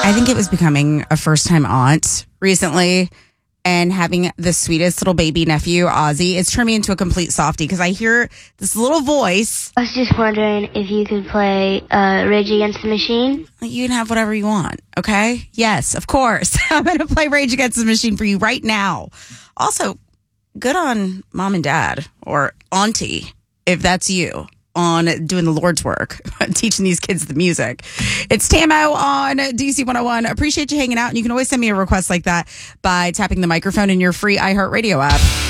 I think it was becoming a first-time aunt recently and having the sweetest little baby nephew, Ozzy. It's turned me into a complete softie because I hear this little voice. I was just wondering if you could play Rage Against the Machine. You can have whatever you want, okay? Yes, of course. I'm going to play Rage Against the Machine for you right now. Also, good on mom and dad or auntie, if that's you, on doing the Lord's work, teaching these kids the music. It's Tamo on DC 101. Appreciate you hanging out. And you can always send me a request like that by tapping the microphone in your free iHeartRadio app.